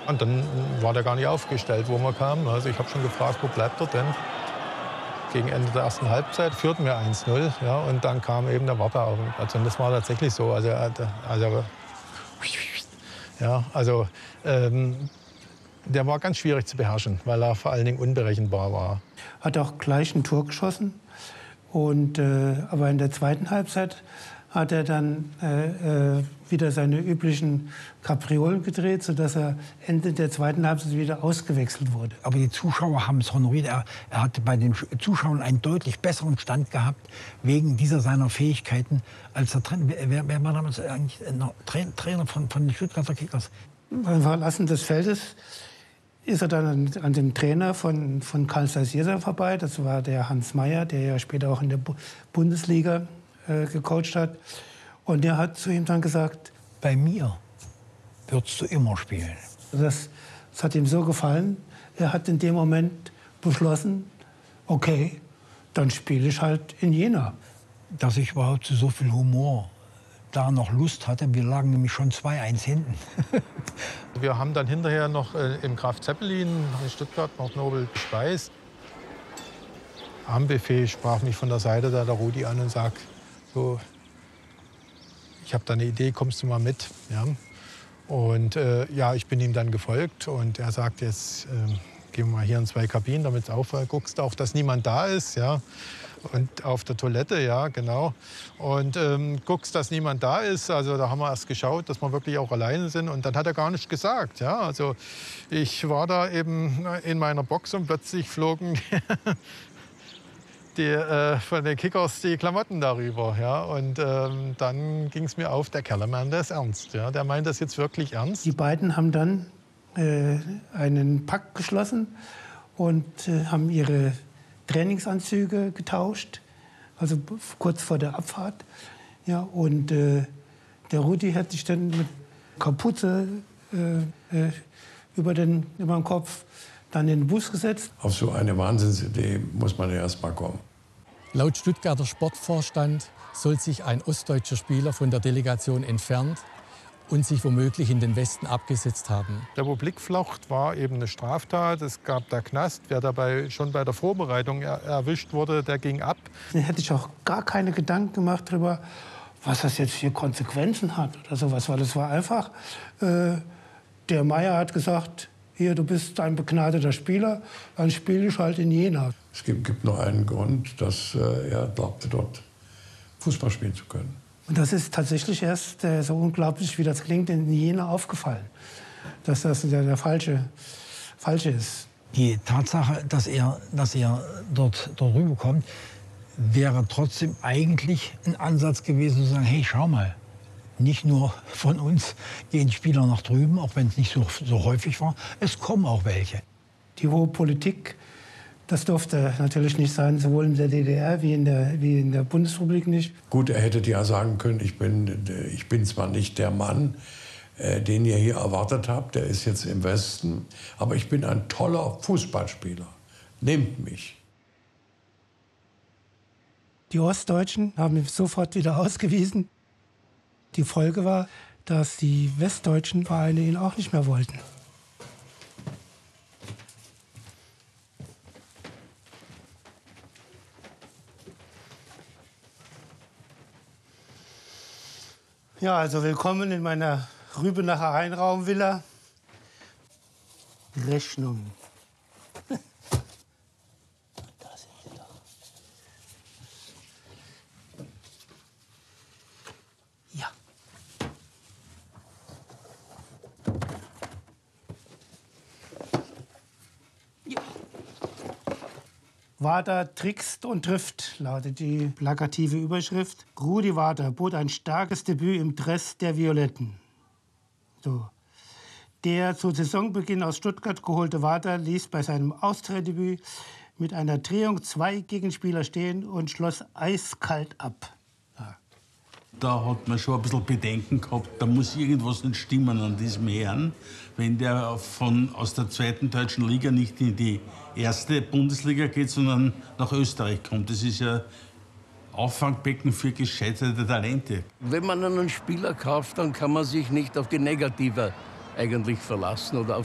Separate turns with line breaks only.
Und dann war der gar nicht aufgestellt, wo wir kamen. Also ich habe schon gefragt, wo bleibt er denn? Gegen Ende der ersten Halbzeit führten wir 1:0. Ja, und dann kam eben der Wapper. Also das war tatsächlich so. Der war ganz schwierig zu beherrschen, weil er vor allen Dingen unberechenbar war.
Hat auch gleich ein Tor geschossen. Aber in der zweiten Halbzeit hat er dann wieder seine üblichen Kapriolen gedreht, sodass er Ende der zweiten Halbzeit wieder ausgewechselt wurde.
Aber die Zuschauer haben es honoriert. Er hatte bei den Zuschauern einen deutlich besseren Stand gehabt, wegen seiner Fähigkeiten als der Trainer. Wer war damals eigentlich Trainer von den Stuttgarter Kickers?
Beim Verlassen des Feldes ist er dann an dem Trainer von Carl Zeiss Jehsa vorbei. Das war der Hans Meyer, der ja später auch in der Bundesliga gecoacht hat. Und der hat zu ihm dann gesagt:
Bei mir würdest du immer spielen.
Das hat ihm so gefallen. Er hat in dem Moment beschlossen, okay, dann spiele ich halt in Jena.
Dass ich überhaupt zu so viel Humor da noch Lust hatte. Wir lagen nämlich schon 2-1 hinten.
Wir haben dann hinterher noch im Graf Zeppelin in Stuttgart noch Nobel gespeist. Am Buffet sprach mich von der Seite der Rudi an und sagt: So, ich habe da eine Idee, kommst du mal mit? Ja. Und ich bin ihm dann gefolgt und er sagt: Jetzt gehen wir mal hier in 2 Kabinen, damit du guckst auch, dass niemand da ist. Ja. Und auf der Toilette, ja, genau. Und guckst, dass niemand da ist. Also da haben wir erst geschaut, dass wir wirklich auch alleine sind. Und dann hat er gar nichts gesagt. Ja. Also ich war da eben in meiner Box und plötzlich flogen von den Kickers die Klamotten darüber. Ja. Und dann ging es mir auf, der Kellermann, der ist ernst. Ja. Der meint das jetzt wirklich ernst.
Die beiden haben dann einen Pakt geschlossen und haben ihre Trainingsanzüge getauscht, also kurz vor der Abfahrt. Ja, und der Rudi hat sich dann mit Kapuze über den Kopf dann in den Bus gesetzt.
Auf so eine Wahnsinnsidee muss man ja erst mal kommen.
Laut Stuttgarter Sportvorstand soll sich ein ostdeutscher Spieler von der Delegation entfernt und sich womöglich in den Westen abgesetzt haben.
Republikflucht war eben eine Straftat. Es gab da Knast. Wer dabei schon bei der Vorbereitung erwischt wurde, der ging ab.
Da hätte ich auch gar keine Gedanken gemacht darüber, was das jetzt für Konsequenzen hat oder sowas. Weil es war einfach, der Meier hat gesagt: Hier, du bist ein begnadeter Spieler, dann spiele ich halt in Jena.
Es gibt noch einen Grund, dass er glaubte, dort Fußball spielen zu können.
Und das ist tatsächlich erst, so unglaublich wie das klingt, in Jena aufgefallen, dass das der falsche ist.
Die Tatsache, dass er dort rüberkommt, wäre trotzdem eigentlich ein Ansatz gewesen, zu sagen: Hey, schau mal, nicht nur von uns gehen Spieler nach drüben, auch wenn es nicht so häufig war, es kommen auch welche.
Die hohe Politik, das durfte natürlich nicht sein, sowohl in der DDR wie in der Bundesrepublik nicht.
Gut, er hätte ja sagen können: Ich bin zwar nicht der Mann, den ihr hier erwartet habt, der ist jetzt im Westen, aber ich bin ein toller Fußballspieler. Nehmt mich.
Die Ostdeutschen haben ihn sofort wieder ausgewiesen. Die Folge war, dass die westdeutschen Vereine ihn auch nicht mehr wollten. Ja, also willkommen in meiner Rübenacher Einraumvilla. Rechnung. Da sind sie doch. Ja. Ja. Wader trickst und trifft, lautet die plakative Überschrift. Rudi Wader bot ein starkes Debüt im Dress der Violetten. So. Der zu Saisonbeginn aus Stuttgart geholte Wader ließ bei seinem Austrittdebüt mit einer Drehung 2 Gegenspieler stehen und schloss eiskalt ab. Ja.
Da hat man schon ein bisschen Bedenken gehabt, da muss irgendwas nicht stimmen an diesem Herrn, wenn der aus der 2. deutschen Liga nicht in die 1. Bundesliga geht, sondern nach Österreich kommt. Das ist ja Auffangbecken für gescheiterte Talente.
Wenn man einen Spieler kauft, dann kann man sich nicht auf die Negative eigentlich verlassen oder auf